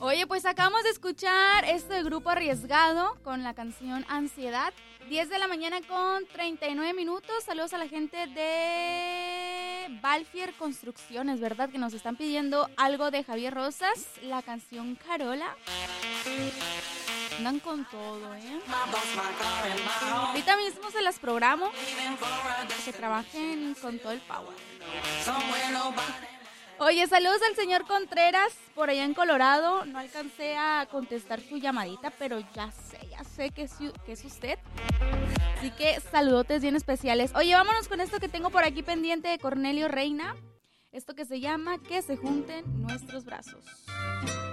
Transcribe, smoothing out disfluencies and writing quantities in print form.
Oye, pues acabamos de escuchar este grupo Arriesgado con la canción Ansiedad. 10 de la mañana con 39 minutos. Saludos a la gente de Balfier Construcciones, ¿verdad? Que nos están pidiendo algo de Javier Rosas, la canción Carola. Andan con todo, ¿eh? Ahorita mismo se las programo. Que trabajen con todo el power. Oye, saludos al señor Contreras por allá en Colorado. No alcancé a contestar su llamadita, pero ya sé que es usted. Así que saludotes bien especiales. Oye, vámonos con esto que tengo por aquí pendiente de Cornelio Reina. Esto que se llama Que se junten nuestros brazos.